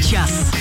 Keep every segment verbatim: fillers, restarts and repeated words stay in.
час.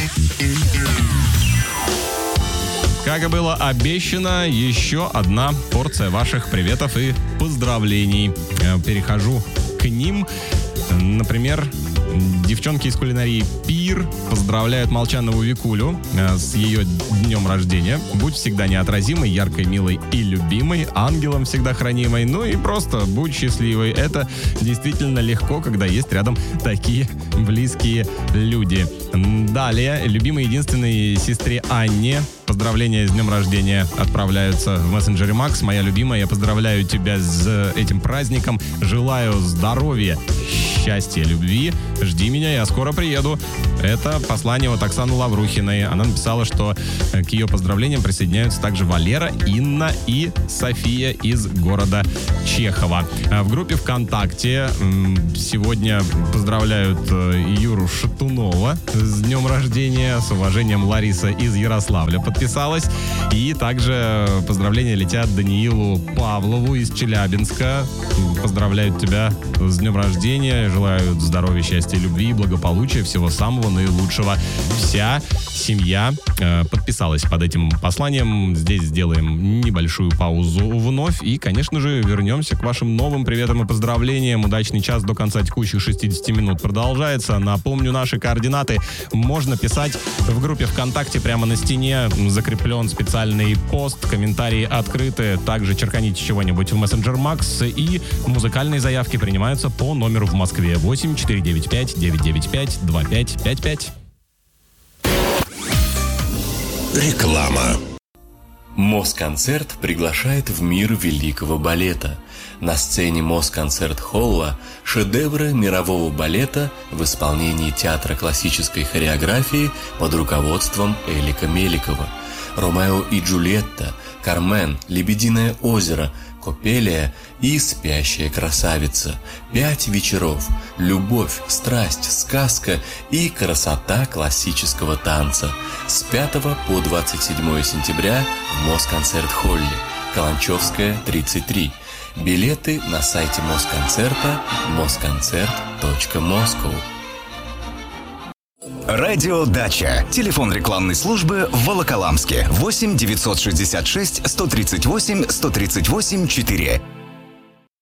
Как и было обещано, еще одна порция ваших приветов и поздравлений. Перехожу к ним. Например, девчонки из кулинарии «Пир» поздравляют Молчанову Викулю с ее днем рождения. Будь всегда неотразимой, яркой, милой и любимой, ангелом всегда хранимой. Ну и просто будь счастливой. Это действительно легко, когда есть рядом такие близкие люди. Далее, любимой единственной сестре Анне поздравления с днем рождения отправляются в мессенджере Макс. Моя любимая, я поздравляю тебя с этим праздником. Желаю здоровья, счастья, любви. Жди меня, я скоро приеду. Это послание от Оксаны Лаврухиной. Она написала, что к ее поздравлениям присоединяются также Валера, Инна и София из города Чехова. В группе ВКонтакте сегодня поздравляют Юру Шатунова с днем рождения. С уважением, Лариса из Ярославля подписалась. И также поздравления летят Даниилу Павлову из Челябинска. Поздравляют тебя с днем рождения. Желают здоровья, счастья, любви, благополучия, всего самого наилучшего. Вся семья э, подписалась под этим посланием. Здесь сделаем небольшую паузу вновь. И, конечно же, вернемся к вашим новым приветам и поздравлениям. Удачный час до конца текущих шестидесяти минут продолжается. Напомню, наши координаты. Можно писать в группе ВКонтакте прямо на стене. Закреплен специальный пост. Комментарии открыты. Также черканите чего-нибудь в мессенджер Макс. И музыкальные заявки принимаются по номеру в Москве восемь четыре девять пять девять девять пять два пять пять пять. Реклама. Москонцерт приглашает в мир великого балета. На сцене Москонцерт-холла шедевры мирового балета в исполнении театра классической хореографии под руководством Элика Меликова. «Ромео и Джульетта», «Кармен», «Лебединое озеро», «Копелия» и «Спящая красавица». Пять вечеров. Любовь, страсть, сказка и красота классического танца. С пятого по двадцать седьмое сентября в Москонцерт-холле. Каланчевская, тридцать три. Билеты на сайте Москонцерта москонцерт точка москоу. Радио «Дача». Телефон рекламной службы в Волоколамске. восемь девятьсот шестьдесят шесть сто тридцать восемь сто тридцать восемь четыре.